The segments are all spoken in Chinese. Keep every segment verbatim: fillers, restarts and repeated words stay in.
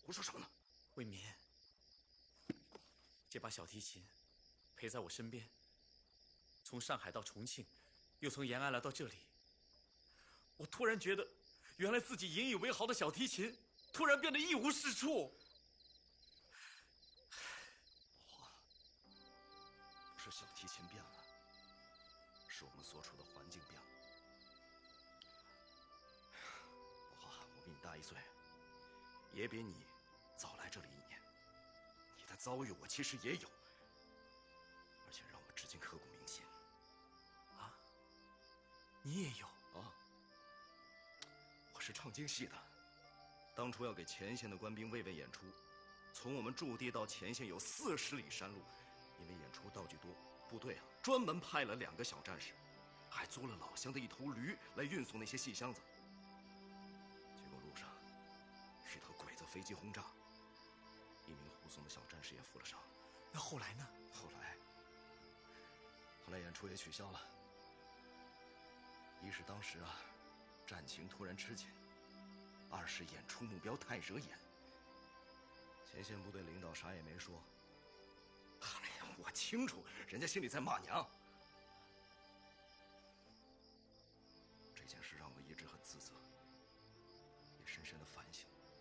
胡说什么呢？ 卫民，这把小提琴陪在我身边，从上海到重庆，又从延安来到这里，我突然觉得，原来自己引以为豪的小提琴，突然变得一无是处。 花，不是小提琴变了，是我们所处的环境变了。花，我比你大一岁，也比你早来这里一年。你的遭遇我其实也有，而且让我至今刻骨铭心。 啊，你也有啊？我是唱京戏的，当初要给前线的官兵慰问演出，从我们驻地到前线有四十里山路，因为演出道具多，部队啊专门派了两个小战士，还租了老乡的一头驴来运送那些细箱子。结果路上遇到鬼子飞机轰炸，一名护送的小战士也负了伤。 那后来呢？ 后来，后来演出也取消了。一是当时啊，战情突然吃紧；二是演出目标太惹眼。前线部队领导啥也没说。哎呀，我清楚，人家心里在骂娘。这件事让我一直很自责，也深深的反省。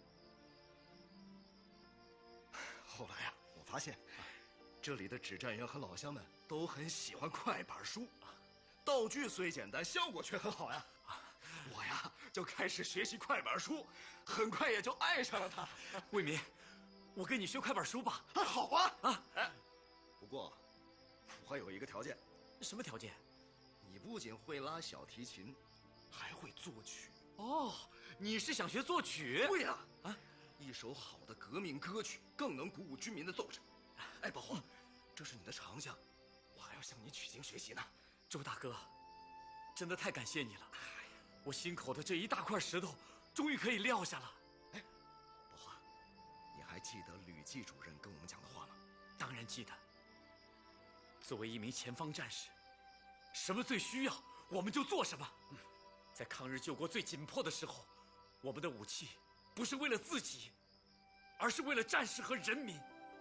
后来啊，我发现，这里的指战员和老乡们都很喜欢快板书，道具虽简单，效果却很好呀。我呀，就开始学习快板书，很快也就爱上了它。 卫民，我跟你学快板书吧。 啊，好啊！啊，哎，不过我有一个条件。 什么条件？ 你不仅会拉小提琴，还会作曲。 哦，你是想学作曲？ 对呀！啊，一首好的革命歌曲更能鼓舞军民的斗志。哎，宝华，这是你的长项，我还要向你取经学习呢。 周大哥，真的太感谢你了。我心口的这一大块石头，终于可以撂下了。 哎，宝华，你还记得吕季主任跟我们讲的话吗？ 当然记得。作为一名前方战士，什么最需要，我们就做什么。嗯，在抗日救国最紧迫的时候，我们的武器不是为了自己，而是为了战士和人民。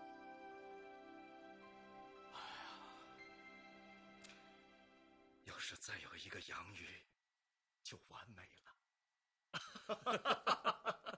哎呀，要是再有一个杨宇，就完美了。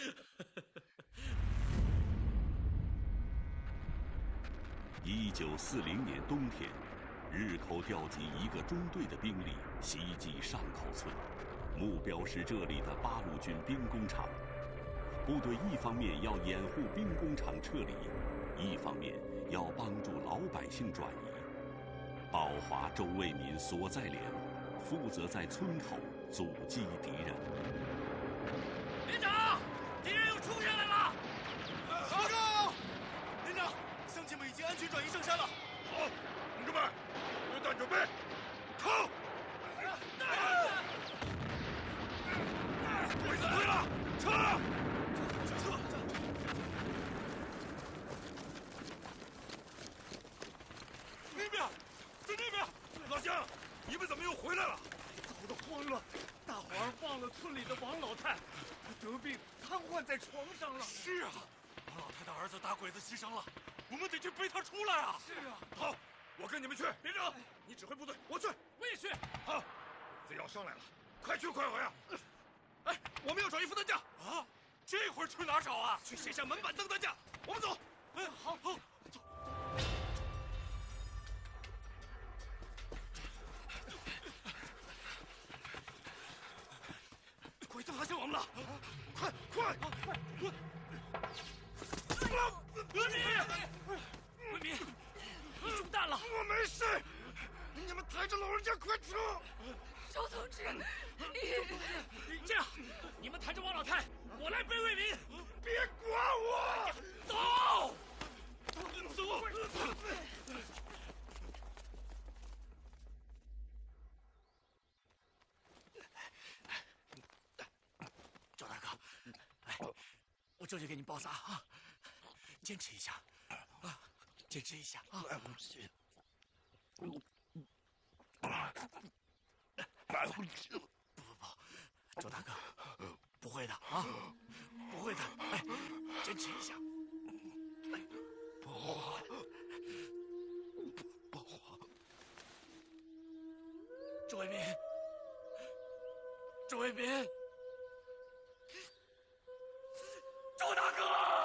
一九四零年冬天，日寇调集一个中队的兵力袭击上口村，目标是这里的八路军兵工厂。部队一方面要掩护兵工厂撤离，一方面要帮助老百姓转移。宝华、周卫民所在连负责在村口阻击敌人。 连长，敌人又冲下来了！ 报告，连长，乡亲们已经安全转移上山了。 好，同志们，榴弹准备，冲！鬼子退了，撤！ 撤！那边，在那边！ 老乡，你们怎么又回来了？ 早都慌了，大伙儿忘了村里的王老太，得病瘫痪在床上了。 是啊， 王老太的儿子打鬼子牺牲了，我们得去背他出来啊！ 是啊，好，我跟你们去。连长，你指挥部队，我去。 我也去。 好，贼要上来了，快去快回啊！ 哎，我们要找一副担架啊！这会儿去哪儿找啊？ 去卸下门板凳担架。我们走。 哎，好，好，走。 鬼子发现我们了！快快快！ 卫民，卫民，你中弹了！ 我没事，你们抬着老人家快撤！ 周同志，你这样，你们抬着王老太，我来背卫民。 别管我， 走，走。赵大哥，来，我这就给你包扎啊，坚持一下啊，坚持一下啊。不不不，周大哥，不会的啊，不会的。哎，这先吃一下。 宝华，宝华， 周卫民，周卫民，周大哥。